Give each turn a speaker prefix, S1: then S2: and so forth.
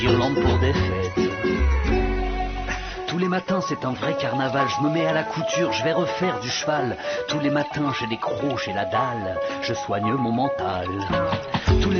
S1: guirlandes pour des fêtes. Tous les matins c'est un vrai carnaval, je me mets à la couture, je vais refaire du cheval. Tous les matins j'ai des crocs, j'ai la dalle, je soigne mon mental. Tous les